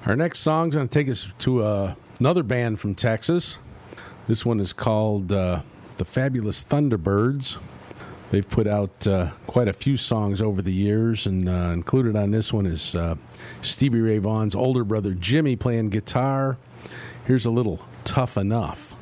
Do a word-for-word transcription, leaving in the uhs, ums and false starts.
Our next song is going to take us to uh, another band from Texas. This one is called uh, the Fabulous Thunderbirds. They've put out uh, quite a few songs over the years, and uh, included on this one is uh, Stevie Ray Vaughan's older brother Jimmy playing guitar. Here's a little Tough Enough.